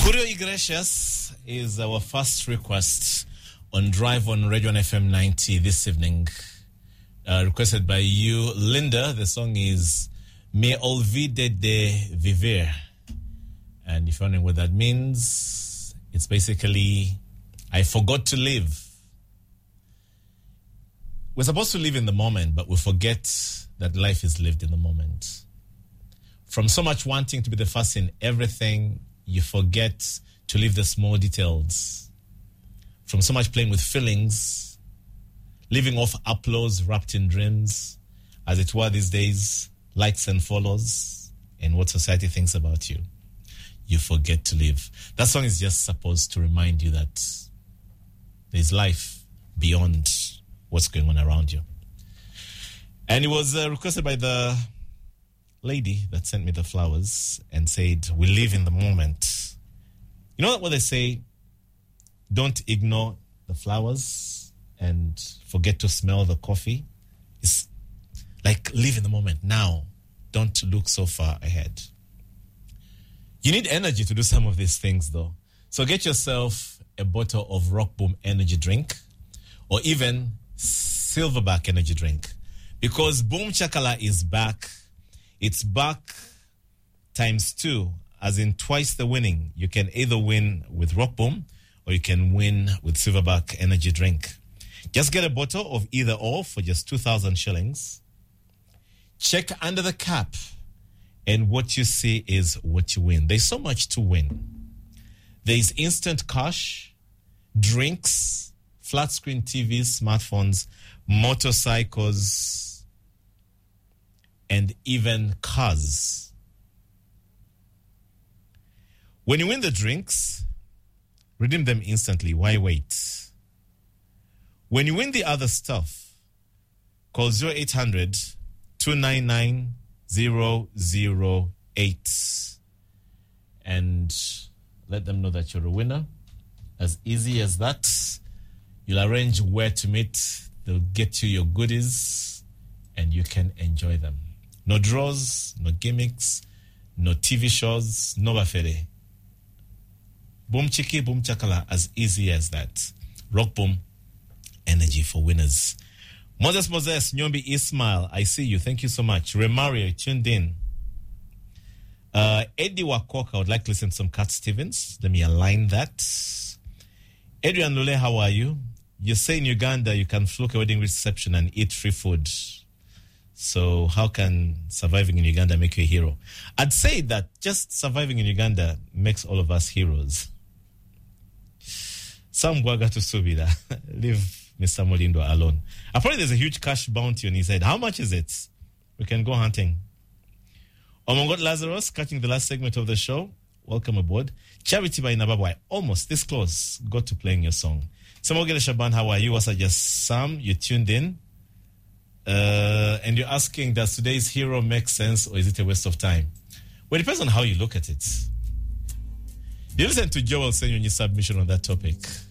Julio Iglesias is our first request on Drive on Radio FM 90 this evening. Requested by you, Linda. The song is Me Olvide de Vivir. And if you're wondering what that means, it's basically, I forgot to live. We're supposed to live in the moment, but we forget that life is lived in the moment. From so much wanting to be the first in everything, you forget to live the small details. From so much playing with feelings, living off applause wrapped in dreams, as it were these days, likes and follows, and what society thinks about you, you forget to live. That song is just supposed to remind you that there's life beyond what's going on around you. And it was requested by the lady that sent me the flowers and said, we live in the moment. You know what they say? Don't ignore the flowers and forget to smell the coffee. It's like live in the moment now. Don't look so far ahead. You need energy to do some of these things though. So get yourself a bottle of Rock Boom energy drink or even Silverback energy drink because Boom Chakala is back. It's back times 2, as in twice the winning. You can either win with Rock Boom or you can win with Silverback energy drink. Just get a bottle of either or for just 2,000 shillings. Check under the cap, and what you see is what you win. There's so much to win. There's instant cash, drinks, flat screen TVs, smartphones, motorcycles, and even cars. When you win the drinks, redeem them instantly. Why wait? When you win the other stuff, call 0800-299-008 and let them know that you're a winner. As easy as that. You'll arrange where to meet. They'll get you your goodies and you can enjoy them. No draws, no gimmicks, no TV shows, no bafere. Boom chiki, boom chakala, as easy as that. Rock Boom, energy for winners. Moses, Nyombi Ismail, I see you. Thank you so much. Remario, tuned in. Eddie Wakoka, I would like to listen to some Cat Stevens. Let me align that. Adrian Lule, how are you? You say in Uganda you can fluke a wedding reception and eat free food. So how can surviving in Uganda make you a hero? I'd say that just surviving in Uganda makes all of us heroes. Sam Gwaga to Subida. Leave Mr. Molindo alone. Apparently there's a huge cash bounty on his head. How much is it? We can go hunting. Omongot Lazarus, catching the last segment of the show. Welcome aboard. Charity by Nababwai. Almost this close. Got to playing your song. Samogele Shaban, how are you? Was I just Sam? You tuned in? And you're asking, does today's hero make sense or is it a waste of time? Well, it depends on how you look at it. You listen to Joel Senyonyi's submission on that topic.